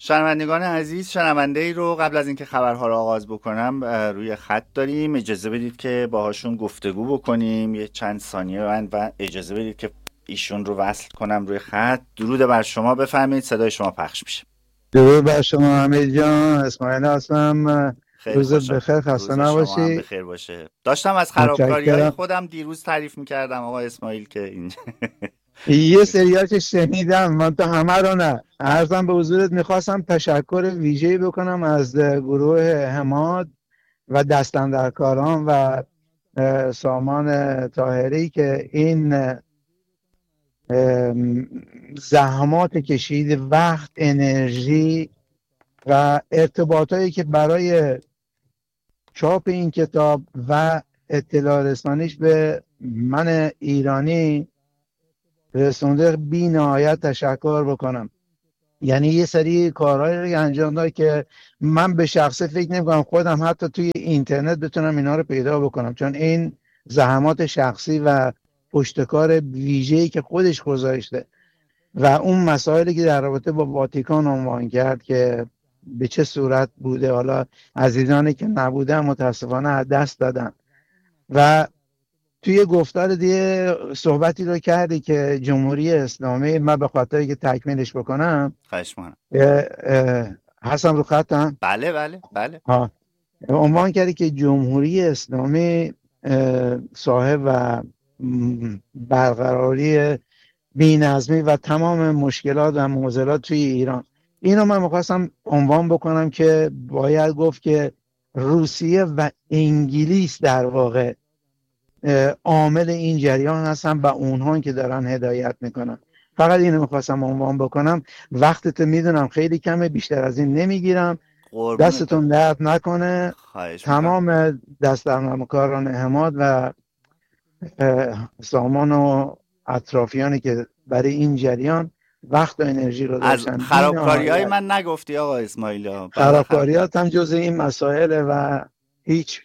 شنوندگان عزیز، شنونده ای رو قبل از اینکه خبرها رو آغاز بکنم روی خط داریم. اجازه بدید که باهاشون گفتگو بکنیم یه چند ثانیه و اجازه بدید که ایشون رو وصل کنم روی خط. درود بر شما، بفرمایید صدای شما پخش میشه. درود بر شما حمید جان، اسماعیل هستم. روزت بخیر، خسته روز شما هم نباشی. بخیر باشه. داشتم از خرابکاری‌های متشکرم. خودم دیروز تعریف میکردم آقا اسماعیل که اینجا یه سریاش شنیدم، من تو همه رو نه. عرضم به حضورت میخواستم تشکر ویژه‌ای بکنم از گروه حماد و دستاندرکاران و سامان طاهری که این زحمات کشید، وقت، انرژی و ارتباطایی که برای چاپ این کتاب و اطلاع رسانیش به من ایرانی رسونده، بی نهایت تشکر بکنم. یعنی یه سری کارهایی رو انجام داد که من به شخصه فکر نمی‌کنم خودم حتی توی اینترنت بتونم اینا رو پیدا بکنم، چون این زحمات شخصی و پشتکار ویژه‌ای که خودش گذاشته و اون مسائلی که در رابطه با واتیکان عنوان کرد که به چه صورت بوده، حالا عزیزانی که نبودن متاسفانه از دست دادن. و توی گفتار دیگه صحبتی رو کردی که جمهوری اسلامی، من به خاطر که تکمیلش بکنم خواهش حسن رو خطم. بله عنوان کردی که جمهوری اسلامی صاحب و برقراری بی‌نظمی و تمام مشکلات و معضلات توی ایران. اینو من میخواستم عنوان بکنم که باید گفت که روسیه و انگلیس در واقع عامل این جریان هستن و اونها که دارن هدایت میکنن. فقط اینو میخواستم عنوان بکنم. وقتت میدونم خیلی کمه، بیشتر از این نمیگیرم. دستتون درد نکنه. تمام دست‌درکاران حماد و سامان و اطرافیانی که برای این جریان وقت و انرژی رو از داشتن. خرابکاری‌های من نگفتی آقا اسماعیل. خرابکاریات هم جز این مسائل و هیچ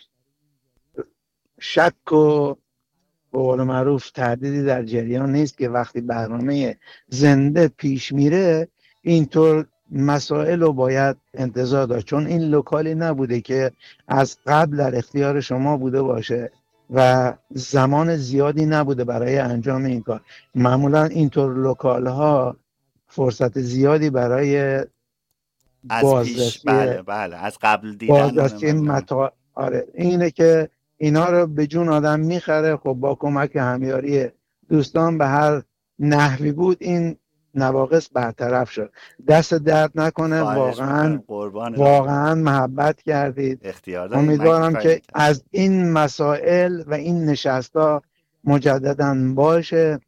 شک و به قول معروف تردیدی در جریان نیست که وقتی برنامه زنده پیش میره اینطور مسائل رو باید انتظار داشت، چون این لوکالی نبوده که از قبل در اختیار شما بوده باشه و زمان زیادی نبوده برای انجام این کار. معمولا اینطور لوکال ها فرصت زیادی برای بازرسی از قبل دیدن آره، اینه که اینا رو به جون آدم میخره. خب با کمک همیاری دوستان به هر نحوی بود این نواقص برطرف شد. دست درد نکنه. واقعا محبت کردید. امیدوارم که از این مسائل و این نشستا مجددا باشه.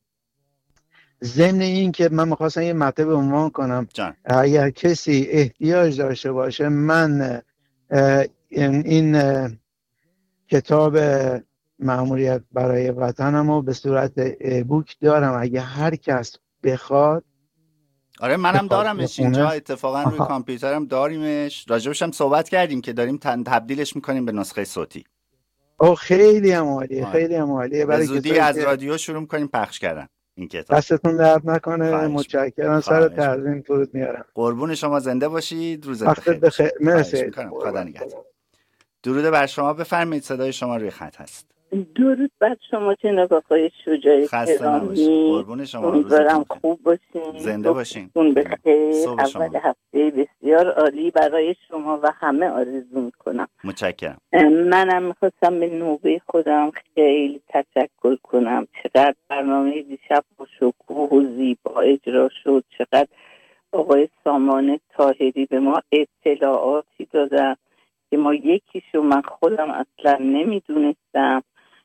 ضمن این که من میخواستم یه مطلب عنوان کنم اگر کسی احتیاج داشته باشه، من این کتاب مأموریت برای وطنم رو به صورت ایبوک دارم، اگه هر کس بخواد. آره منم دارمش اینجا، اتفاقا روی کامپیوترم داریمش، راجبش هم صحبت کردیم که داریم تبدیلش میکنیم به نسخه صوتی. خیلی هم عالیه، خیلی هم عالیه. به زودی از رادیو شروع میکنیم پخش کردن این کتاب. دستتون درد نکنه. متشکرم. سر تعظیم فرود میارم. قربون شما، زنده باشید. روزت بخیر. مرسی. خدا نگهدار. درود بر شما، بفرمایید صدای شما روی خط هست. درود بر شما جناب آقای شجاعی گرامی. قربون شما. امیدوارم خوب باشین، زنده باشین. بخیر. اول هفته بسیار عالی برای شما و همه آرزو میکنم. متشکرم. منم میخواستم به نوبه خودم خیلی تشکر کنم. چقدر برنامه دیشب با شکوه و زیبا اجرا شد، چقدر آقای سامان طاهری به ما اطلاعاتی دادن که ما یکیشو من خودم اصلا نمیدونستم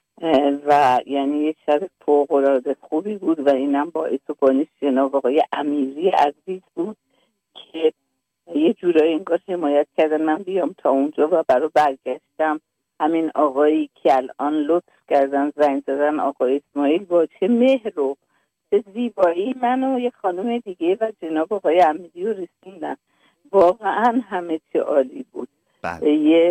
و یعنی یه شب فوق‌العاده خوبی بود و اینم باعث و بانیش جناب آقای امیری عزیز بود که یه جورایی انگار حمایت کردن من بیام تا اونجا و برای برگشتم همین آقایی که الان لطف کردن زنگ زدن، آقای اسماعیل، با چه مهر و چه زیبایی منو یه خانم دیگه و جناب آقای امیری رو رسیدن. واقعا همه چی عالی بود. یه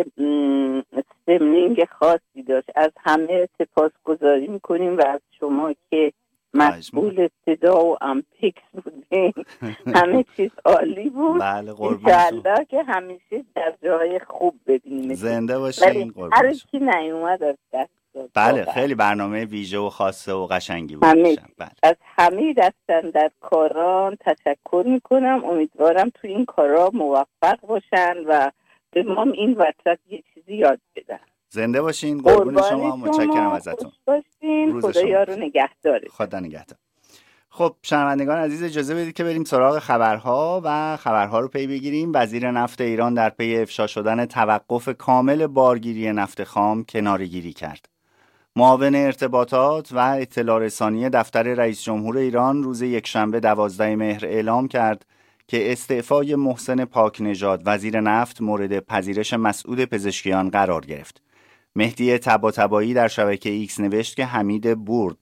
سمنینگ خاصی داشت. از همه سپاسگزاری میکنیم و از شما که مسئول صدا و امپیکس بودین. همه چیز عالی بود. بله قربونتون. انشالله که همیشه در جای خوب ببینیم. زنده باشین قربونتون. هر کی نیومد از دست داد. بله خیلی برنامه ویژه و خاصه و قشنگی بود. بله. از همه دستن در کاران تشکر میکنم. امیدوارم تو این کارا موفق باشن و به ما این وسط یه چیزی یاد بدن. زنده باشین قربون شما. متشکرم ازتون. خدا یارو نگهداره. خدا نگهدار. خب شنوندگان عزیز اجازه بدید که بریم سراغ خبرها و خبرها رو پی بگیریم. وزیر نفت ایران در پی افشا شدن توقف کامل بارگیری نفت خام کناره‌گیری کرد. معاون ارتباطات و اطلاع رسانی دفتر رئیس جمهور ایران روز یکشنبه 12 مهر اعلام کرد که استعفای محسن پاکنژاد وزیر نفت مورد پذیرش مسعود پزشکیان قرار گرفت. مهدی طباطبایی در شبکه ایکس نوشت که حمید برد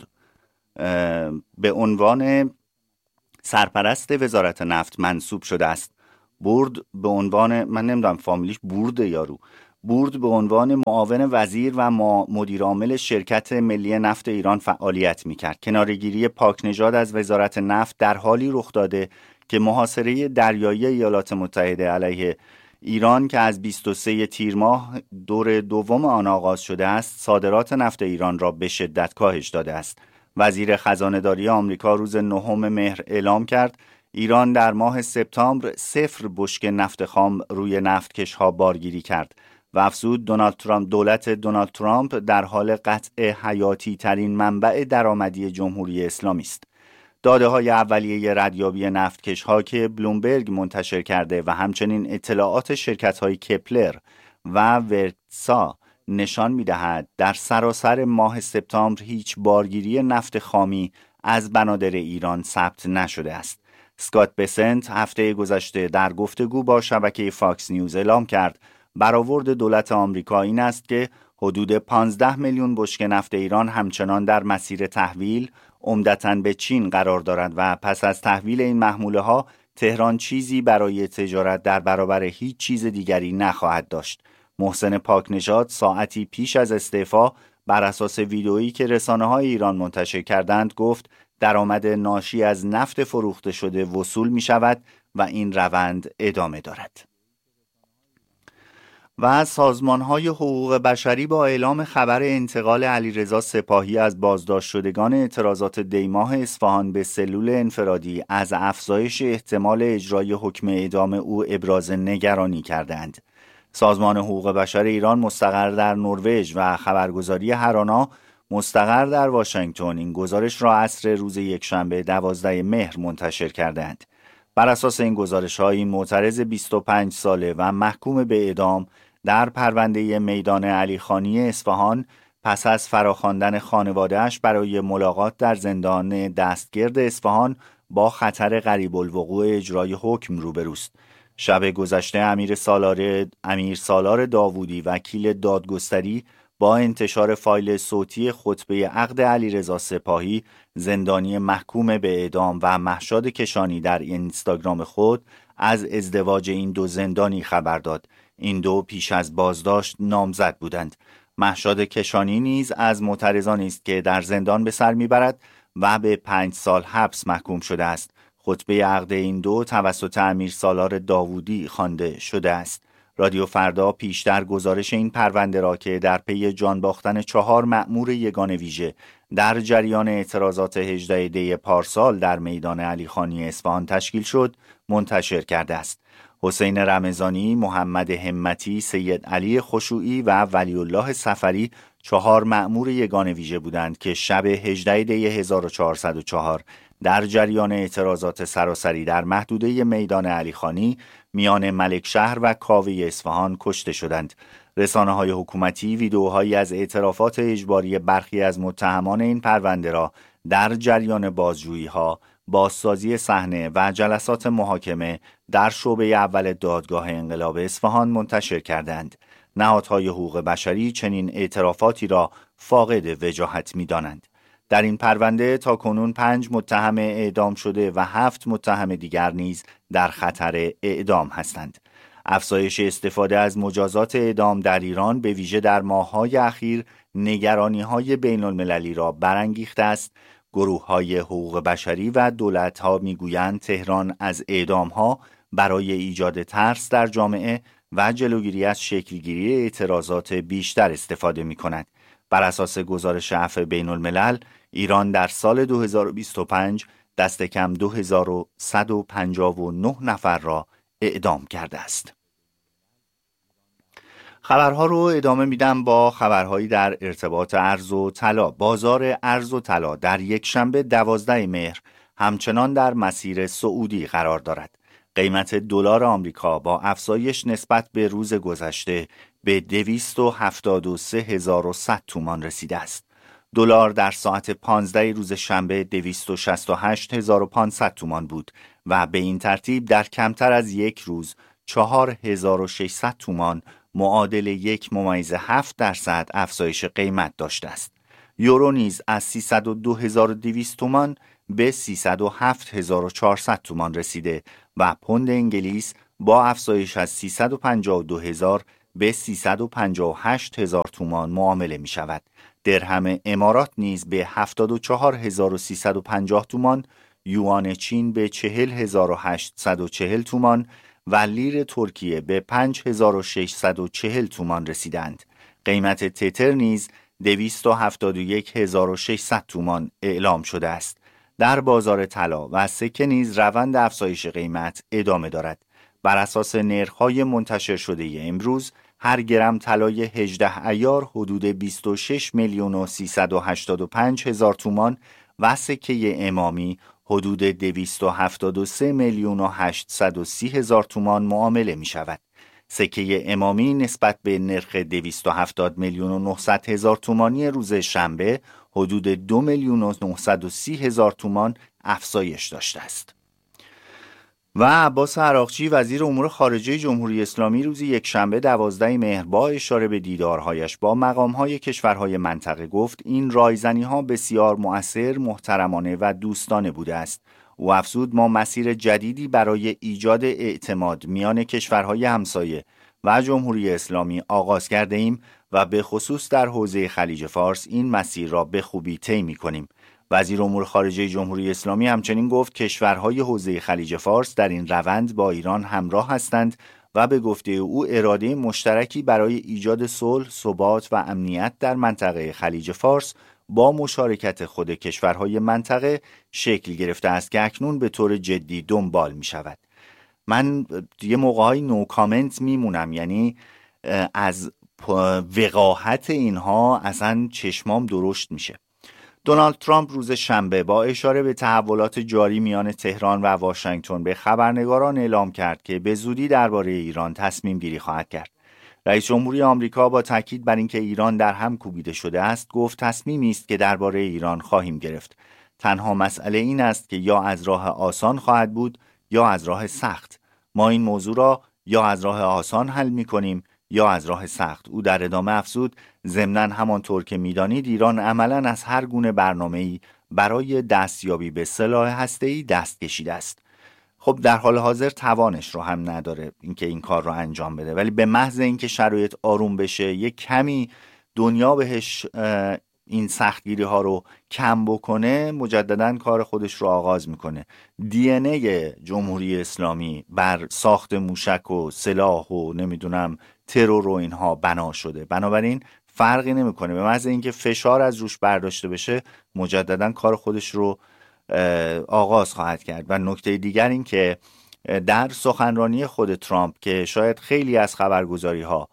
به عنوان سرپرست وزارت نفت منصوب شده است. برد به عنوان، من نمیدونم فامیلیش برده یارو، برد به عنوان معاون وزیر و مدیر عامل شرکت ملی نفت ایران فعالیت میکرد. کناره‌گیری پاکنژاد از وزارت نفت در حالی رخ داده که محاصره دریایی ایالات متحده علیه ایران که از 23 تیر ماه دور دوم آن آغاز شده است، صادرات نفت ایران را به شدت کاهش داده است. وزیر خزانه‌داری آمریکا روز 9 مهر اعلام کرد ایران در ماه سپتامبر 0 بشکه نفت خام روی نفتکش‌ها بارگیری کرد و افزود دولت دونالد ترامپ در حال قطع حیاتی ترین منبع درآمدی جمهوری اسلامی است. داده‌های اولیه ردیابی نفتکش‌ها که بلومبرگ منتشر کرده و همچنین اطلاعات شرکت‌های کپلر و ورتسا نشان می‌دهد در سراسر ماه سپتامبر هیچ بارگیری نفت خامی از بنادر ایران ثبت نشده است. اسکات بسنت هفته گذشته در گفتگو با شبکه فاکس نیوز اعلام کرد برآورد دولت آمریکا این است که حدود 15 میلیون بشکه نفت ایران همچنان در مسیر تحویل عمدتاً به چین قرار دارد و پس از تحویل این محموله ها تهران چیزی برای تجارت در برابر هیچ چیز دیگری نخواهد داشت. محسن پاکنژاد ساعتی پیش از استعفا بر اساس ویدئویی که رسانه‌های ایران منتشر کردند گفت درآمد ناشی از نفت فروخته شده وصول می شود و این روند ادامه دارد. و سازمان‌های حقوق بشری با اعلام خبر انتقال علیرضا سپاهی از بازداشت شدگان اعتراضات دیماه اصفهان به سلول انفرادی از افزایش احتمال اجرای حکم اعدام او ابراز نگرانی کردند. سازمان حقوق بشر ایران مستقر در نروژ و خبرگزاری هرانا مستقر در واشنگتن این گزارش را عصر روز یکشنبه 12 مهر منتشر کردند. بر اساس این گزارش‌ها این معترض 25 ساله و محکوم به اعدام در پرونده میدان علیخانی اصفهان پس از فراخواندن خانواده‌اش برای ملاقات در زندان دستگرد اصفهان با خطر قریب الوقوع اجرای حکم روبروست. شب گذشته امیر سالار داوودی وکیل دادگستری با انتشار فایل صوتی خطبه عقد علیرضا سپاهی زندانی محکوم به اعدام و مهشاد کشانی در اینستاگرام خود از ازدواج این دو زندانی خبر داد. این دو پیش از بازداشت نامزد بودند. مهشاد کشانی نیز از معترضانی است که در زندان به سر میبرد و به 5 سال حبس محکوم شده است. خطبه عقد این دو توسط امیر سالار داوودی خوانده شده است. رادیو فردا پیشتر گزارش این پرونده را که در پی جان باختن 4 مأمور یگان ویژه در جریان اعتراضات 18 دی پارسال در میدان علیخانی اصفهان تشکیل شد منتشر کرده است. حسین رمضانی، محمد همتی، سید علی خشوعی و ولی الله صفری 4 مأمور یگان ویژه بودند که شب 18 دی 1404 در جریان اعتراضات سراسری در محدوده میدان علیخانی میان ملکشهر و کاوه اصفهان کشته شدند. رسانه‌های حکومتی ویدئوهایی از اعترافات اجباری برخی از متهمان این پرونده را در جریان بازجویی‌ها، بازسازی صحنه و جلسات محاکمه در شعبه اول دادگاه انقلاب اصفهان منتشر کردند. نهادهای حقوق بشری چنین اعترافاتی را فاقد وجاهت می‌دانند. در این پرونده تاکنون 5 متهم اعدام شده و 7 متهم دیگر نیز در خطر اعدام هستند. افزایش استفاده از مجازات اعدام در ایران به ویژه در ماه‌های اخیر نگرانی‌های بین‌المللی را برانگیخته است. گروه‌های حقوق بشری و دولت‌ها می‌گویند تهران از اعدام‌ها برای ایجاد ترس در جامعه و جلوگیری از شکلگیری اعتراضات بیشتر استفاده می‌کند. بر اساس گزارش عفو بین الملل، ایران در سال 2025 دست کم 2159 نفر را اعدام کرده است. خبرها رو ادامه میدم با خبرهایی در ارتباط ارز و طلا. بازار ارز و طلا در یک شنبه 12 مهر همچنان در مسیر صعودی قرار دارد. قیمت دلار آمریکا با افزایش نسبت به روز گذشته به 273100 تومان رسیده است. دلار در ساعت 15 روز شنبه 268500 تومان بود و به این ترتیب در کمتر از یک روز 4600 تومان معادل 1.7% افزایش قیمت داشته است. یورو نیز از 302200 تومان به 307400 تومان رسیده و پوند انگلیس با افزایش از 352000 به 358000 تومان معامله می شود. درهم امارات نیز به 74350 تومان، یوان چین به 40840 تومان و لیر ترکیه به 5640 تومان رسیدند. قیمت تتر نیز 271600 تومان اعلام شده است. در بازار طلا و سکه نیز روند افزایش قیمت ادامه دارد. بر اساس نرخ‌های منتشر شده امروز، هر گرم طلای 18 عیار حدود 26,385,000 تومان و سکه امامی حدود 273,830,000 تومان معامله می شود. سکه امامی نسبت به نرخ 270,900,000 تومانی روز شنبه حدود 2,930,000 تومان افزایش داشته است. و عباس عراقچی وزیر امور خارجه جمهوری اسلامی روز یکشنبه 12 مهر با اشاره به دیدارهایش با مقامهای کشورهای منطقه گفت این رایزنی‌ها بسیار مؤثر، محترمانه و دوستانه بوده است. او افزود ما مسیر جدیدی برای ایجاد اعتماد میان کشورهای همسایه و جمهوری اسلامی آغاز کرده ایم و به خصوص در حوزه خلیج فارس این مسیر را به خوبی طی می‌کنیم. وزیر امور خارجه جمهوری اسلامی همچنین گفت کشورهای حوزه خلیج فارس در این روند با ایران همراه هستند و به گفته او اراده مشترکی برای ایجاد صلح، ثبات و امنیت در منطقه خلیج فارس با مشارکت خود کشورهای منطقه شکل گرفته است که اکنون به طور جدی دنبال می شود. من یه موقعی نو کامنت میمونم، یعنی از وقاحت اینها اصلا چشمام درشت میشه. دونالد ترامپ روز شنبه با اشاره به تحولات جاری میان تهران و واشنگتن به خبرنگاران اعلام کرد که به زودی درباره ایران تصمیم گیری خواهد کرد. رئیس جمهوری آمریکا با تاکید بر اینکه ایران در هم کوبیده شده است، گفت تصمیمی است که درباره ایران خواهیم گرفت. تنها مسئله این است که یا از راه آسان خواهد بود یا از راه سخت. ما این موضوع را یا از راه آسان حل می‌کنیم یا از راه سخت. او در ادامه افزود ضمناً همانطور که می‌دانید ایران عملاً از هر گونه برنامه‌ای برای دستیابی به سلاح هسته‌ای دست کشیده است. خب در حال حاضر توانش رو هم نداره اینکه این کار رو انجام بده، ولی به محض اینکه شرایط آروم بشه، یک کمی دنیا بهش این سختگیری ها رو کم بکنه، مجددا کار خودش رو آغاز میکنه. دی ان ای جمهوری اسلامی بر ساخت موشک و سلاح و نمیدونم ترور و اینها بنا شده، بنابراین فرقی نمیکنه. به محض اینکه فشار از روش برداشته بشه، مجددا کار خودش رو آغاز خواهد کرد. و نکته دیگر این که در سخنرانی خود ترامپ که شاید خیلی از خبرگزاری ها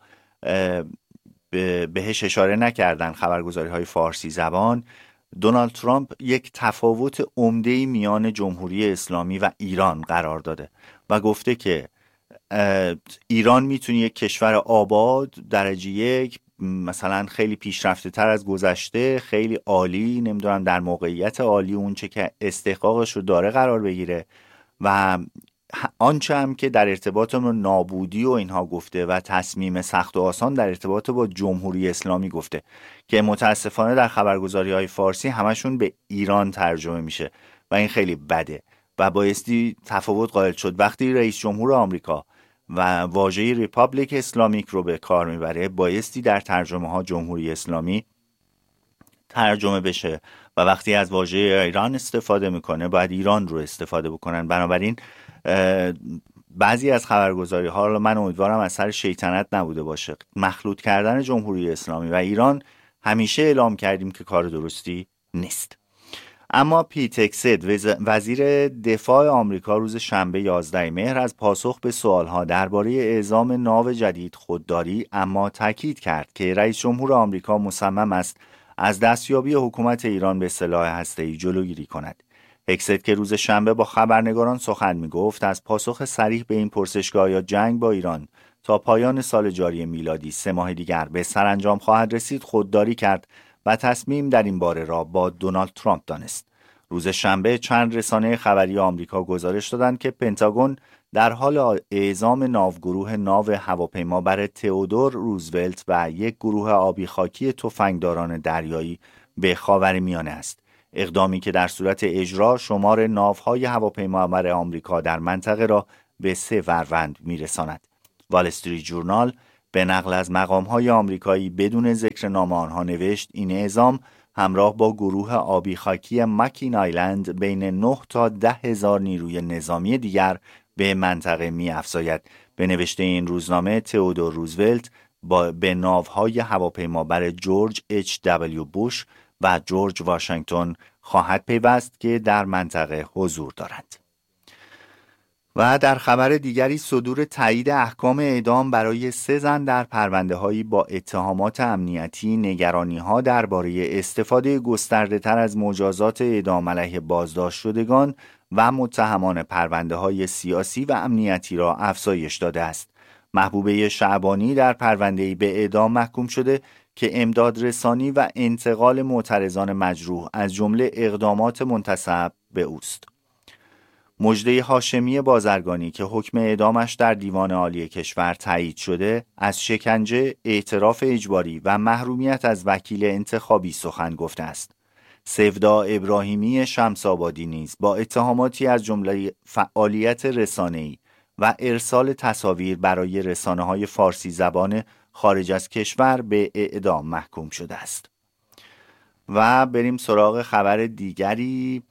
بهش اشاره نکردن، خبرگزاری های فارسی زبان، دونالد ترامپ یک تفاوت عمده‌ای میان جمهوری اسلامی و ایران قرار داده و گفته که ایران میتونه یک کشور آباد درجه یک، مثلا خیلی پیشرفته تر از گذشته، خیلی عالی، نمیدونم در موقعیت عالی اونچه که استحقاقش رو داره قرار بگیره و آنچه هم که در ارتباط با نابودی و اینها گفته و تصمیم سخت و آسان در ارتباط با جمهوری اسلامی گفته که متاسفانه در خبرگزاری های فارسی همشون به ایران ترجمه میشه و این خیلی بده و بایستی تفاوت قائل شد. وقتی رئیس جمهور آمریکا و واژه ریپابلیک اسلامیک رو به کار میبره، بایستی در ترجمه ها جمهوری اسلامی ترجمه بشه و وقتی از واژه ایران استفاده میکنه باید ایران رو استفاده بکنن. بنابراین بعضی از خبرگزاری ها رو من امیدوارم از سر شیطنت نبوده باشه. مخلوط کردن جمهوری اسلامی و ایران همیشه اعلام کردیم که کار درستی نیست. اما پیت هگست وزیر دفاع آمریکا روز شنبه 11 مهر از پاسخ به سوالها درباره اعزام ناو جدید خودداری، اما تاکید کرد که رئیس جمهور آمریکا مصمم است از دستیابی حکومت ایران به سلاح هسته‌ای جلوگیری کند. هگست که روز شنبه با خبرنگاران سخن می‌گفت از پاسخ صریح به این پرسشگاه یا جنگ با ایران تا پایان سال جاری میلادی 3 ماه دیگر به سرانجام خواهد رسید خودداری کرد و تصمیم در این باره را با دونالد ترامپ دانست. روز شنبه چند رسانه خبری آمریکا گزارش دادند که پنتاگون در حال اعزام ناوگروه ناو هواپیما بر تئودور روزولت و یک گروه آبی خاکی تفنگداران دریایی به خاورمیانه است. اقدامی که در صورت اجرا شمار ناوهای هواپیمابر آمریکا در منطقه را به 3 فروند میرساند. وال استریت جورنال به نقل از مقام‌های آمریکایی بدون ذکر نام آنها نوشت این اعزام همراه با گروه آبی خاکی مکین آیلند بین 9 تا 10 هزار نیروی نظامی دیگر به منطقه می‌افزاید. به نوشته این روزنامه تئودور روزولت به ناوهای هواپیمابر جورج اچ.دبلیو. بوش و جورج واشنگتن خواهد پیوست که در منطقه حضور دارند. و در خبر دیگری صدور تایید احکام اعدام برای 3 زن در پرونده‌هایی با اتهامات امنیتی، نگرانی‌ها درباره استفاده گسترده‌تر از مجازات اعدام علیه بازداشت شدگان و متهمان پرونده‌های سیاسی و امنیتی را افزایش داده است. محبوبه شعبانی در پرونده‌ای به اعدام محکوم شده که امداد رسانی و انتقال معترضان مجروح از جمله اقدامات منتسب به اوست. مژده هاشمی بازرگانی که حکم اعدامش در دیوان عالی کشور تایید شده، از شکنجه، اعتراف اجباری و محرومیت از وکیل انتخابی سخن گفته است. سودا ابراهیمی شمس‌آبادی نیز با اتهاماتی از جمله فعالیت رسانه‌ای و ارسال تصاویر برای رسانه‌های فارسی زبان خارج از کشور به اعدام محکوم شده است. و بریم سراغ خبر دیگری.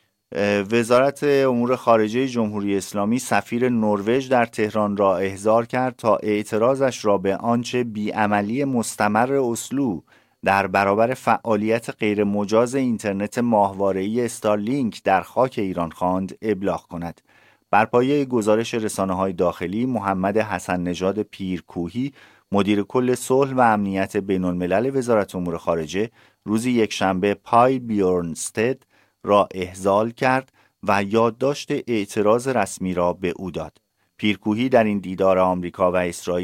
وزارت امور خارجه جمهوری اسلامی سفیر نروژ در تهران را احضار کرد تا اعتراضش را به آنچه بیعملی مستمر اسلو در برابر فعالیت غیر مجاز اینترنت ماهواره‌ای استارلینک در خاک ایران خواند ابلاغ کند. بر پایه گزارش رسانه‌های داخلی، محمد حسن نژاد پیرکوهی مدیر کل صلح و امنیت بین‌الملل وزارت امور خارجه روز یکشنبه پای بیورنستد را احضار کرد و یادداشت اعتراض رسمی را به او داد. پیرکوهی در این دیدار آمریکا و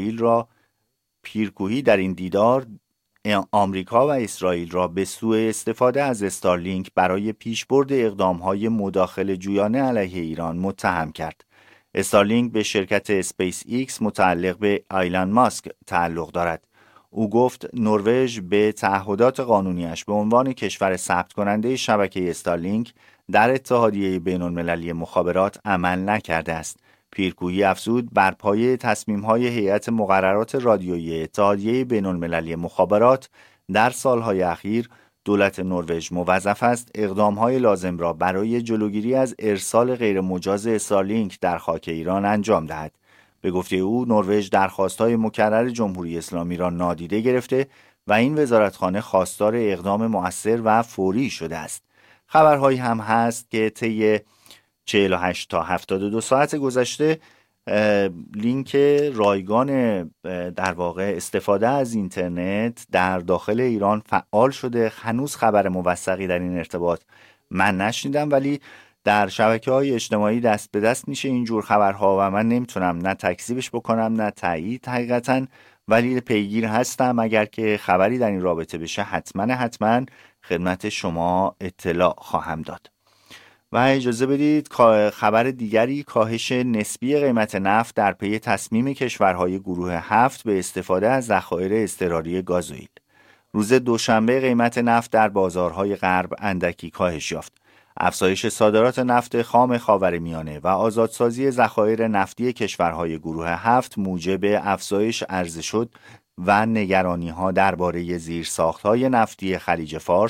اسرائیل را به سوء استفاده از استارلینک برای پیشبرد اقدام‌های مداخله جویانه علیه ایران متهم کرد. استارلینک به شرکت اسپیس ایکس متعلق به ایلان ماسک تعلق دارد. او گفت نروژ به تعهدات قانونیش به عنوان کشور ثبت کننده شبکه استارلینک در اتحادیه بین‌المللی مخابرات عمل نکرده است. پیرکوهی افزود بر پایه تصمیم‌های هیئت مقررات رادیویی اتحادیه بین‌المللی مخابرات در سالهای اخیر دولت نروژ موظف است اقدام‌های لازم را برای جلوگیری از ارسال غیرمجاز استارلینک در خاک ایران انجام دهد. به گفته او نروژ درخواست‌های مکرر جمهوری اسلامی را نادیده گرفته و این وزارتخانه خواستار اقدام مؤثر و فوری شده است. خبرهایی هم هست که طی 48 تا 72 ساعت گذشته لینک رایگان در واقع استفاده از اینترنت در داخل ایران فعال شده. هنوز خبر موثقی در این ارتباط من نشنیدم، ولی در شبکه‌های اجتماعی دست به دست میشه اینجور خبرها و من نمیتونم نه تکذیبش بکنم نه تایید حقیقتاً، ولی پیگیر هستم. اگر که خبری در این رابطه بشه حتما خدمت شما اطلاع خواهم داد. و اجازه بدید خبر دیگری، کاهش نسبی قیمت نفت در پی تصمیم کشورهای گروه 7 به استفاده از ذخایر اضطراری گازوئیل. روز دوشنبه قیمت نفت در بازارهای غرب اندکی کاهش یافت. افزایش صادرات نفت خام خاورمیانه و آزادسازی ذخایر نفتی کشورهای گروه 7 موجب افزایش عرضه شد و نگرانی‌ها درباره زیرساخت‌های نفتی خلیج فارس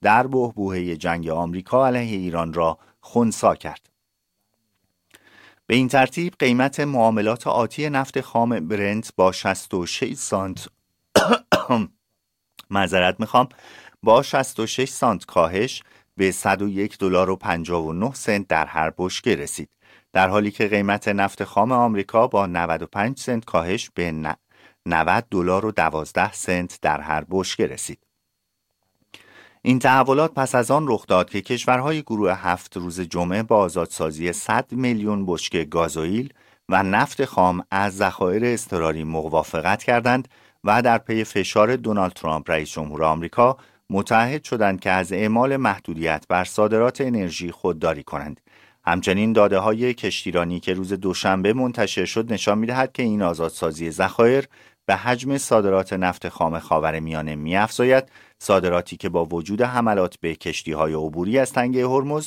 در بحبوحه جنگ آمریکا علیه ایران را خنثی کرد. به این ترتیب قیمت معاملات آتی نفت خام برنت با 66 سانت با 66 سانت کاهش به $101.59 در هر بشکه رسید، در حالی که قیمت نفت خام آمریکا با 95 سنت کاهش به $90.12 در هر بشکه رسید. این تحولات پس از آن رخ داد که کشورهای گروه 7 روز جمعه با آزادسازی 100 میلیون بشکه گازوئیل و نفت خام از ذخایر اضطراری موافقت کردند و در پی فشار دونالد ترامپ رئیس جمهور آمریکا متعهد شدند که از اعمال محدودیت بر صادرات انرژی خودداری کنند. همچنین داده‌های کشتیرانی که روز دوشنبه منتشر شد نشان می‌دهد که این آزادسازی ذخایر به حجم صادرات نفت خام خاورمیانه می‌افزاید، صادراتی که با وجود حملات به کشتی‌های عبوری از تنگه هرمز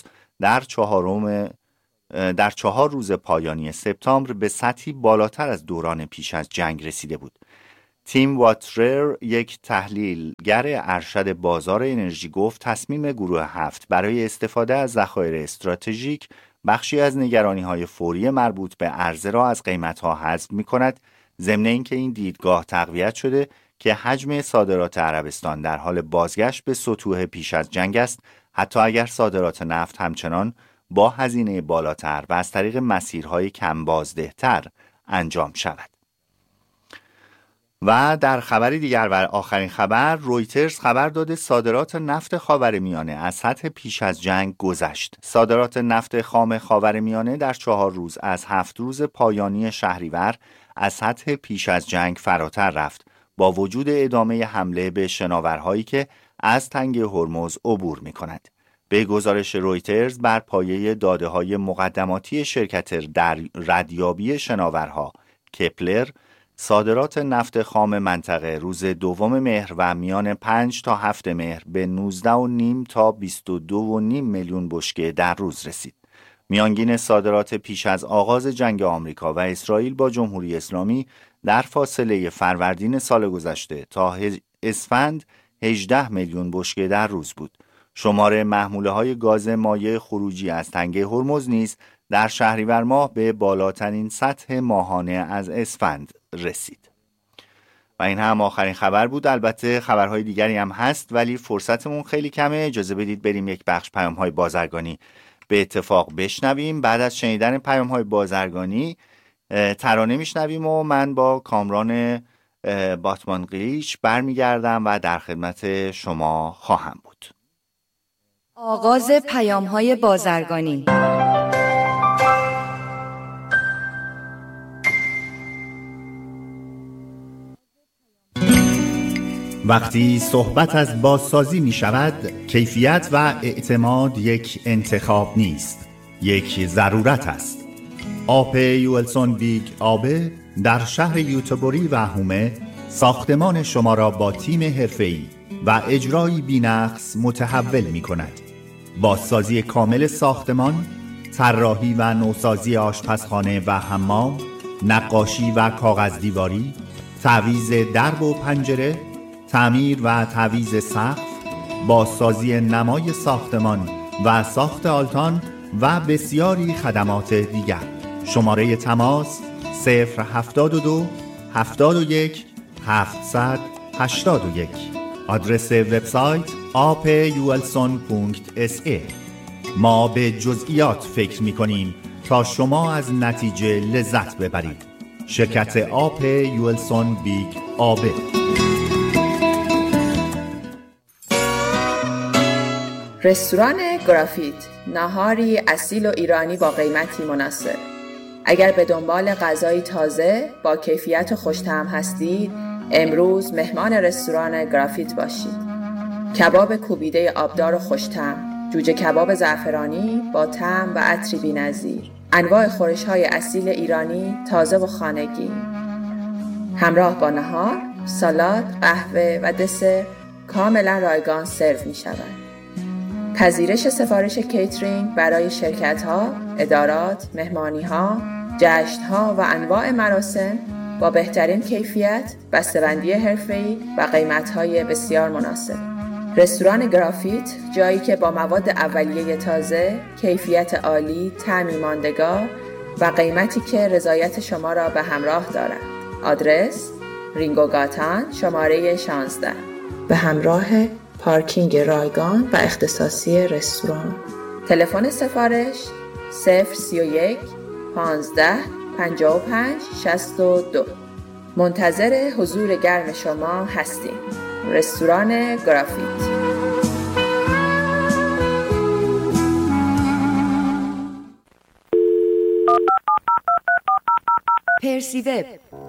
در 4 روز پایانی سپتامبر به سطحی بالاتر از دوران پیش از جنگ رسیده بود. تیم واترر، یک تحلیلگر ارشد بازار انرژی، گفت تصمیم گروه 7 برای استفاده از ذخایر استراتژیک بخشی از نگرانی‌های فوری مربوط به عرضه را از قیمت‌ها حذف می‌کند، ضمن اینکه این دیدگاه تقویت شده که حجم صادرات عربستان در حال بازگشت به سطوح پیش از جنگ است، حتی اگر صادرات نفت همچنان با هزینه بالاتر و از طریق مسیرهای کم بازدهتر انجام شود. و در خبری دیگر و آخرین خبر، رویترز خبر داده صادرات نفت خاورمیانه از سطح پیش از جنگ گذشت. صادرات نفت خام خاورمیانه در 4 روز از 7 روز پایانی شهریور از سطح پیش از جنگ فراتر رفت، با وجود ادامه حمله به شناورهایی که از تنگه هرمز عبور می کند. به گزارش رویترز بر پایه داده‌های مقدماتی شرکت در ردیابی شناورها کپلر، صادرات نفت خام منطقه روز 2 مهر و میان 5 تا 7 مهر به 19.5 تا 22.5 میلیون بشکه در روز رسید. میانگین صادرات پیش از آغاز جنگ آمریکا و اسرائیل با جمهوری اسلامی در فاصله فروردین سال گذشته تا اسفند 18 میلیون بشکه در روز بود. شمار محموله‌های گاز مایع خروجی از تنگه هرمز نیز در شهریور ماه به بالاترین سطح ماهانه از اسفند رسید. و این هم آخرین خبر بود. البته خبرهای دیگری هم هست ولی فرصتمون خیلی کمه. اجازه بدید بریم یک بخش پیام‌های بازرگانی به اتفاق بشنویم. بعد از شنیدن پیام‌های بازرگانی ترانه میشنویم و من با کامران باتمانقلیچ برمیگردم و در خدمت شما خواهم بود. آغاز پیام‌های بازرگانی. وقتی صحبت از بازسازی می شود، کیفیت و اعتماد یک انتخاب نیست، یک ضرورت است. آپ یولسون بیگ آبه در شهر یوتبوری و هومه ساختمان شما را با تیم حرفه‌ای و اجرایی بی‌نقص متحول می کند. بازسازی کامل ساختمان، طراحی و نوسازی آشپزخانه و حمام، نقاشی و کاغذ دیواری، تعویض درب و پنجره، تعمیر و تعویض سقف، بازسازی نمای ساختمان و ساخت آلتان و بسیاری خدمات دیگر. شماره تماس 072 71 781. آدرس وبسایت apulson.sa. ما به جزئیات فکر می‌کنیم تا شما از نتیجه لذت ببرید. شرکت آپ یولسون بیگ آبه. رستوران گرافیت، ناهاری اصیل و ایرانی با قیمتی مناسب. اگر به دنبال غذایی تازه با کیفیت و خوش‌طعم هستید، امروز مهمان رستوران گرافیت باشید. کباب کوبیده آبدار و خوش‌طعم، جوجه کباب زعفرانی با طعم و عطری بی‌نظیر، انواع خورش‌های اصیل ایرانی تازه و خانگی، همراه با نهار، سالاد، قهوه و دسر کاملا رایگان سرو می‌شود. پذیرش سفارش کیترینگ برای شرکت‌ها، ادارات، مهمانی‌ها، جشن‌ها و انواع مراسم با بهترین کیفیت، بسته‌بندی حرفه‌ای و قیمت‌های بسیار مناسب. رستوران گرافیت، جایی که با مواد اولیه تازه، کیفیت عالی، طعمی ماندگار و قیمتی که رضایت شما را به همراه دارد. آدرس: رینگوگاتان شماره 16 به همراه پارکینگ رایگان و اختصاصی رستوران. تلفن سفارش 031 15 55 62. منتظر حضور گرم شما هستیم. رستوران گرافیت. پرسی وب.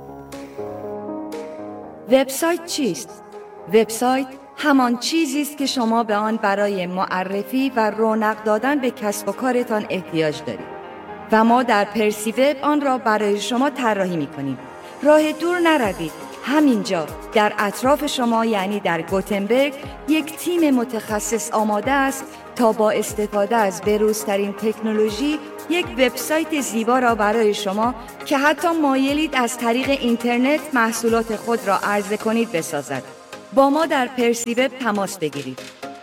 وبسایت چیست؟ وبسایت همان چیزی است که شما به آن برای معرفی و رونق دادن به کسب و کارتان احتیاج دارید و ما در پرسی وب آن را برای شما طراحی می‌کنیم. راه دور نروید. همینجا در اطراف شما، یعنی در گوتنبرگ، یک تیم متخصص آماده است تا با استفاده از بروزترین تکنولوژی یک وبسایت زیبا را برای شما که حتی مایلید از طریق اینترنت محصولات خود را عرضه کنید بسازد. با ما در پرسی وب تماس بگیرید.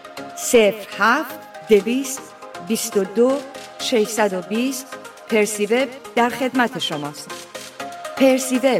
07-222-620 پرسی وب در خدمت شماست. پرسی وب.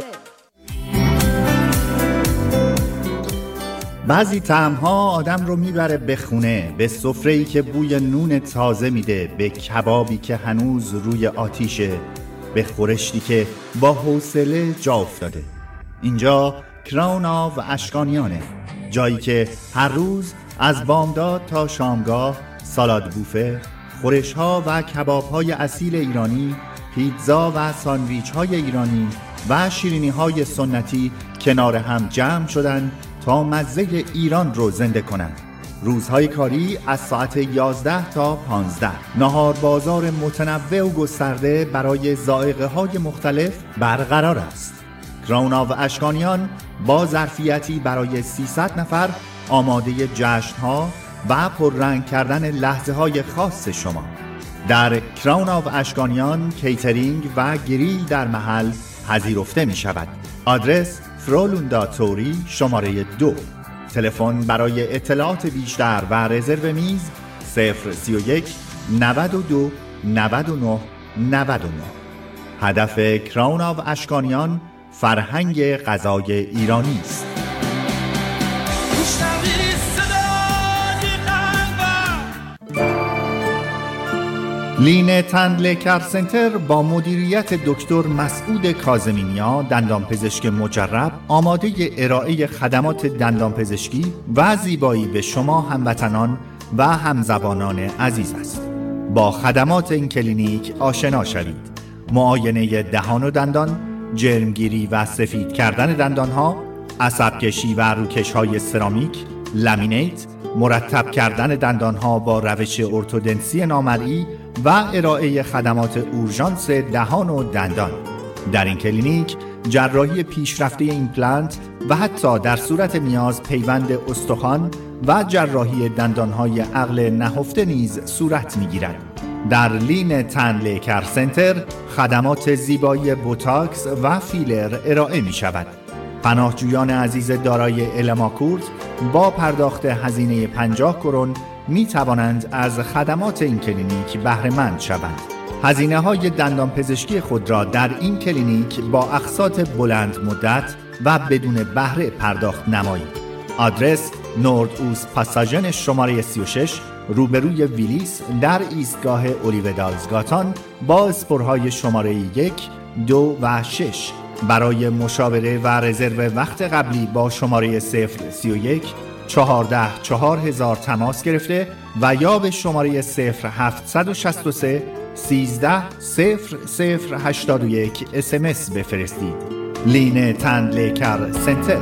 بعضی طعم‌ها آدم رو میبره به خونه، به سفره‌ای که بوی نون تازه میده، به کبابی که هنوز روی آتیشه، به خورشتی که با حوصله جا افتاده. اینجا کراون آف اشکانیانه، جایی که هر روز از بامداد تا شامگاه سالاد بوفه، خورش‌ها و کباب‌های اصیل ایرانی، پیتزا و ساندویچ‌های ایرانی و شیرینی‌های سنتی کنار هم جمع شدن تا مزه ایران رو زنده کنند. روزهای کاری از ساعت 11 تا 15. نهار بازار متنوع و گسترده برای ذائقه‌های مختلف برقرار است. کراون آف اشکانیان با ظرفیتی برای 300 نفر آماده جشن‌ها و پررنگ کردن لحظه‌های خاص شما. در کراون آف اشکانیان کیترینگ و گریل در محل پذیرفته می شود. آدرس: فرولوندا توری شماره 2. تلفن برای اطلاعات بیشتر و رزرو میز 031 92 99 99. هدف کراون آف اشکانیان فرهنگ غذای ایرانی است. لین تندله کر سنتر با مدیریت دکتر مسعود کاظمینیا، دندانپزشک مجرب، آماده ارائه خدمات دندانپزشکی و زیبایی به شما هموطنان و همزبانان عزیز است. با خدمات این کلینیک آشنا شوید. معاینه دهان و دندان، جرمگیری و سفید کردن دندانها، عصب کشی و روکش های سرامیک، لامینیت، مرتب کردن دندانها با روش ارتودنسی نامرئی و ارائه خدمات اورژانس دهان و دندان. در این کلینیک جراحی پیشرفته ایمپلنت و حتی در صورت نیاز پیوند استخوان و جراحی دندانهای عقل نهفته نیز صورت می‌گیرد. در لین تندله کر سنتر خدمات زیبایی بوتاکس و فیلر ارائه می‌شود. پناهجویان عزیز دارای الماکورت با پرداخت هزینه 50 کرون می توانند از خدمات این کلینیک بهره مند شوند. هزینه های دندان پزشکی خود را در این کلینیک با اقساط بلند مدت و بدون بهره پرداخت نمایید. آدرس: نورد اوست پاساژن شماره 36 روبروی ویلیس در ایستگاه اولیودالزگاتان با اسپورهای شماره 1، 2 و 6. برای مشاوره و رزرو وقت قبلی با شماره 031 14 4000 تماس گرفته و یا به شماره 0763 13 0081 SMS بفرستید. لین تندله کر سنتر.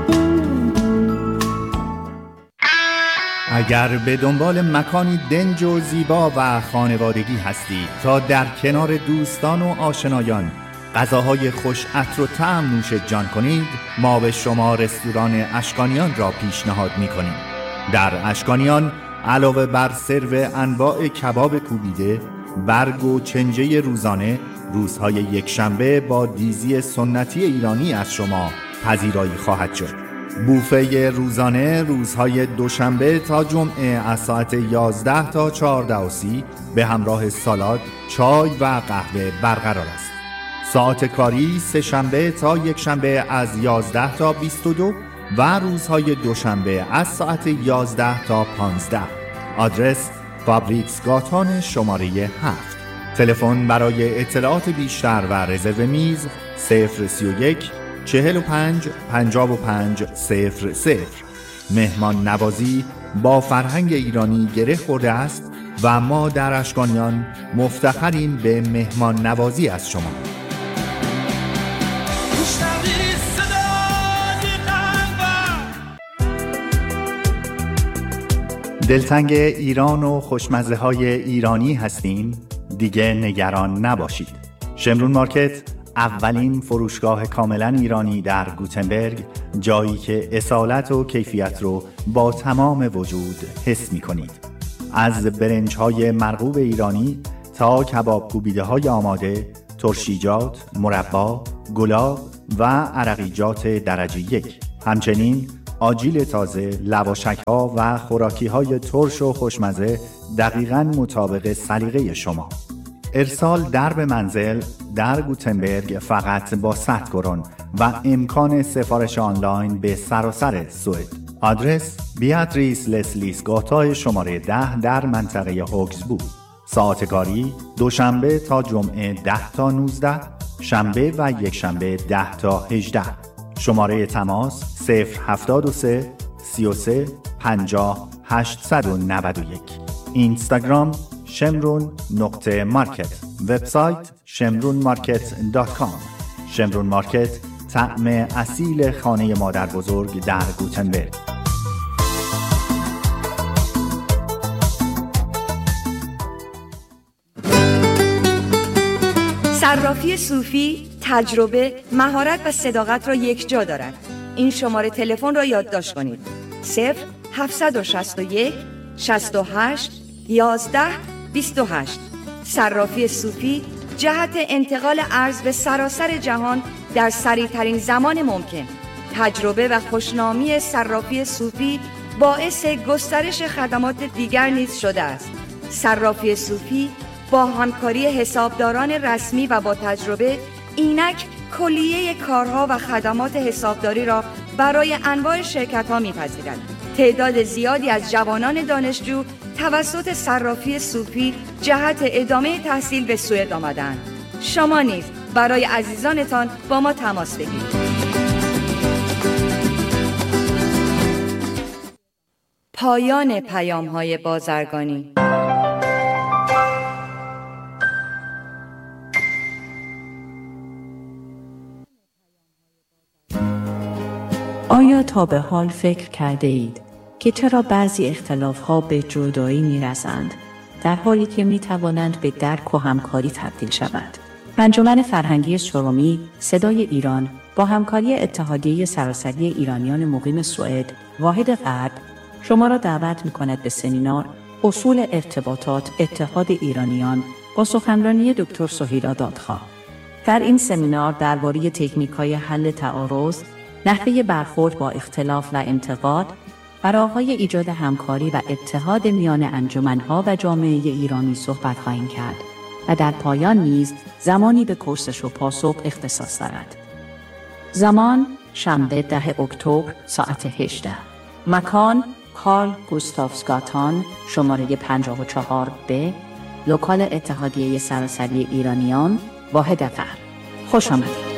اگر به دنبال مکانی دنج و زیبا و خانوادگی هستید تا در کنار دوستان و آشنایان غذاهای خوش عطر و طعم نوش جان کنید، ما به شما رستوران اشکانیان را پیشنهاد می‌کنیم. در اشکانیان علاوه بر سرو انواع کباب کوبیده، برگ و چنجه روزانه، روزهای یکشنبه با دیزی سنتی ایرانی از شما پذیرایی خواهد شد. بوفه روزانه روزهای دوشنبه تا جمعه از ساعت 11 تا 14:30 به همراه سالاد، چای و قهوه برقرار است. ساعت کاری سه شنبه تا یک شنبه از 11 تا 22 و روزهای دوشنبه از ساعت 11 تا 15. آدرس فابریکس گاتان شماره 7. تلفن برای اطلاعات بیشتر و رزرو میز 031 45 55 00. مهمان نوازی با فرهنگ ایرانی گره خورده است و ما در اشکانیان مفتخریم به مهمان نوازی از شما. دلتنگ ایران و خوشمزه های ایرانی هستین؟ دیگه نگران نباشید. شمرون مارکت اولین فروشگاه کاملا ایرانی در گوتنبرگ، جایی که اصالت و کیفیت رو با تمام وجود حس می کنید. از برنج های مرغوب ایرانی تا کباب کوبیده های آماده، ترشیجات، مربا، گلاب و عرقیجات درجه 1. همچنین آجیل تازه، لواشک ها و خوراکی های ترش و خوشمزه دقیقاً مطابق سلیقه شما. ارسال درب منزل در گوتنبرگ فقط با 100 کرون و امکان سفارش آنلاین به سراسر سوئد. آدرس بیاتریس لسلیس گاتا شماره 10 در منطقه هوکسبو. ساعت کاری دوشنبه تا جمعه 10 تا 19، شنبه و یک شنبه 10 تا 18. شماره تماس 073 33 50 891. اینستاگرام شمرون.مارکت. وبسایت shemrunmarket.com. شمرون مارکت، طعم اصیل خانه مادر بزرگ در گوتنبرگ. صرافی صوفی تجربه، مهارت و صداقت را یک جا دارد. این شماره تلفن را یادداشت کنید: 0761 68 11 28. صرافی صوفی جهت انتقال ارز به سراسر جهان در سریع‌ترین زمان ممکن. تجربه و خوشنامی صرافی صوفی باعث گسترش خدمات دیگر نیز شده است. صرافی صوفی با همکاری حسابداران رسمی و با تجربه اینک کلیه کارها و خدمات حسابداری را برای انواع شرکت‌ها می‌پذیرد. تعداد زیادی از جوانان دانشجو توسط صرافی صوفی جهت ادامه تحصیل به سوئد آمدند. شما نیز برای عزیزانتان با ما تماس بگیرید. پایان پیام‌های بازرگانی. آیا تا به حال فکر کرده اید که چرا بعضی اختلاف‌ها به جدایی می‌رسند در حالی که می‌توانند به درک و همکاری تبدیل شوند؟ انجمن فرهنگی شرومی صدای ایران با همکاری اتحادیه سراسری ایرانیان مقیم سوئد واحد غرب شما را دعوت می‌کند به سمینار اصول ارتباطات اتحاد ایرانیان با سخنرانی دکتر سهیلا دادخواه. در این سمینار درباره تکنیک‌های حل تعارض، نحوه برخورد با اختلاف و انتقاد و راه‌های ایجاد همکاری و اتحاد میان انجمن‌ها و جامعه ایرانی صحبت خواهیم کرد و در پایان نیز زمانی به پرسش و پاسخ اختصاص دارد. زمان شنبه 10 اکتبر ساعت 18. مکان کارل گوستاف گاتان شماره 54B، لوکال اتحادیه سراسری ایرانیان واحد غرب. خوش آمدید.